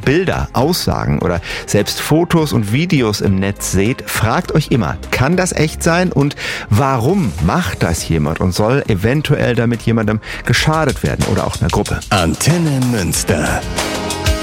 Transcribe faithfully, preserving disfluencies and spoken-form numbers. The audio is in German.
Bilder, Aussagen oder selbst Fotos und Videos im Netz seht, fragt euch immer, kann das echt sein und warum macht das jemand und soll eventuell damit jemandem geschadet werden oder auch einer Gruppe? Antenne Münster.